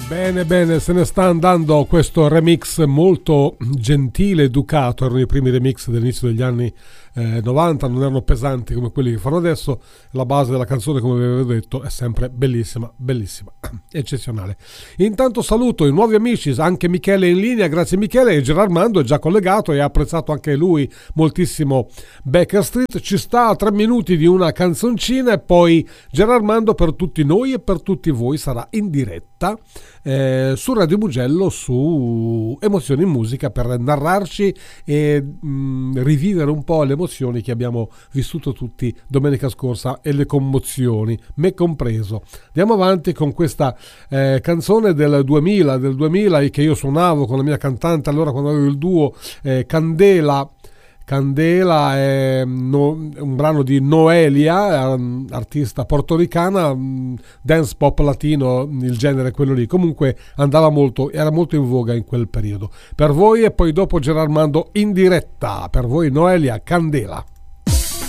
Bene, bene, se ne sta andando questo remix molto gentile, educato. Erano i primi remix dell'inizio degli anni 90, non erano pesanti come quelli che fanno adesso. La base della canzone, come vi avevo detto, è sempre bellissima, bellissima, eccezionale. Intanto saluto i nuovi amici, anche Michele in linea, grazie Michele, e Gerarmando è già collegato e ha apprezzato anche lui moltissimo Baker Street. Ci sta a 3 minuti di una canzoncina e poi Gerarmando per tutti noi e per tutti voi sarà in diretta su Radio Mugello, su Emozioni in Musica, per narrarci e rivivere un po' le emozioni che abbiamo vissuto tutti domenica scorsa e le commozioni, me compreso. Andiamo avanti con questa canzone del 2000 che io suonavo con la mia cantante allora quando avevo il duo Candela. Candela è un brano di Noelia, artista portoricana, dance pop latino, il genere è quello lì. Comunque andava molto, era molto in voga in quel periodo. Per voi e poi dopo Gerarmando in diretta. Per voi Noelia, Candela.